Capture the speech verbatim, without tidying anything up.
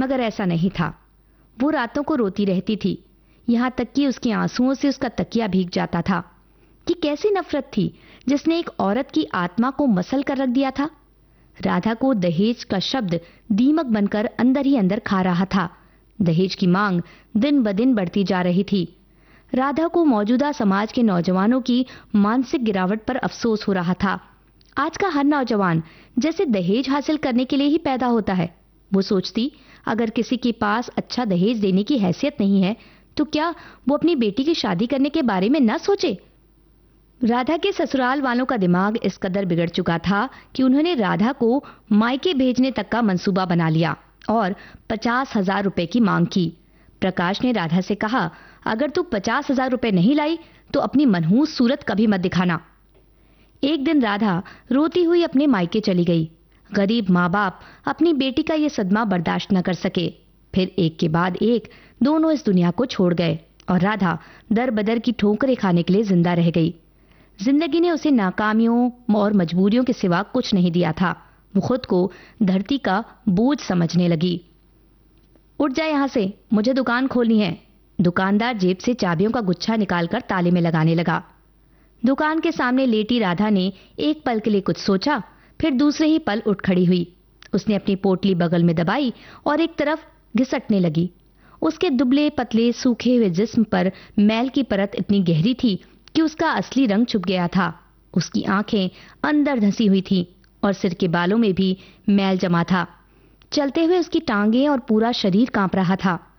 मगर ऐसा नहीं था। वो रातों को रोती रहती थी, यहाँ तक कि उसके आंसुओं से उसका तकिया भीग जाता था। कि कैसी नफरत थी जिसने एक औरत की आत्मा को मसल कर रख दिया था। राधा को दहेज का शब्द दीमक बनकर अंदर ही अंदर खा रहा था। दहेज की मांग दिन ब दिन बढ़ती जा रही थी। राधा को मौजूदा समाज के नौजवानों की मानसिक गिरावट पर अफसोस हो रहा था। आज का हर नौजवान जैसे दहेज हासिल करने के लिए ही पैदा होता है। वो सोचती, अगर किसी के पास अच्छा दहेज देने की हैसियत नहीं है तो क्या वो अपनी बेटी की शादी करने के बारे में न सोचे। राधा के ससुराल वालों का दिमाग इस कदर बिगड़ चुका था कि उन्होंने राधा को मायके भेजने तक का मंसूबा बना लिया और पचास हजार रुपए की मांग की। प्रकाश ने राधा से कहा, अगर तू पचास हजार रुपए नहीं लाई तो अपनी मनहूस सूरत कभी मत दिखाना। एक दिन राधा रोती हुई अपने मायके चली गई। गरीब माँ बाप अपनी बेटी का ये सदमा बर्दाश्त न कर सके। फिर एक के बाद एक दोनों इस दुनिया को छोड़ गए और राधा दर बदर की ठोकरें खाने के लिए जिंदा रह गई। जिंदगी ने उसे नाकामियों और मजबूरियों के सिवा कुछ नहीं दिया था। वो खुद को धरती का बोझ समझने लगी। उठ जा यहाँ से, मुझे दुकान खोलनी है। दुकानदार जेब से चाबियों का गुच्छा निकालकर ताले में लगाने लगा। दुकान के सामने लेटी राधा ने एक पल के लिए कुछ सोचा, फिर दूसरे ही पल उठ खड़ी हुई। उसने अपनी पोटली बगल में दबाई और एक तरफ घिसटने लगी। उसके दुबले पतले सूखे हुए जिस्म पर मैल की परत इतनी गहरी थी कि उसका असली रंग छुप गया था। उसकी आंखें अंदर धंसी हुई थीं और सिर के बालों में भी मैल जमा था। चलते हुए उसकी टांगें और पूरा शरीर कांप रहा था।